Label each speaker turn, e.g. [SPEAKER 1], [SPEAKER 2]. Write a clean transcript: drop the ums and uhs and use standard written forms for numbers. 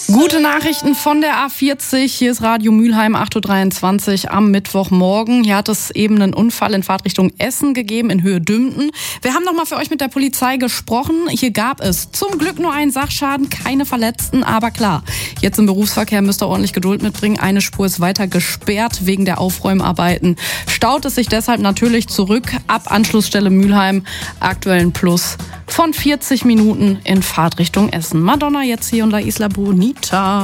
[SPEAKER 1] Gute Nachrichten von der A40. Hier ist Radio Mülheim, 8.23 Uhr am Mittwochmorgen. Hier hat es eben einen Unfall in Fahrtrichtung Essen gegeben, in Höhe Dümten. Wir haben nochmal für euch mit der Polizei gesprochen. Hier gab es zum Glück nur einen Sachschaden, keine Verletzten. Aber klar, jetzt im Berufsverkehr müsst ihr ordentlich Geduld mitbringen. Eine Spur ist weiter gesperrt wegen der Aufräumarbeiten. Staut es sich deshalb natürlich zurück. Ab Anschlussstelle Mülheim aktuellen Plus von 40 Minuten in Fahrtrichtung Essen. Madonna jetzt hier und La Isla Bonita.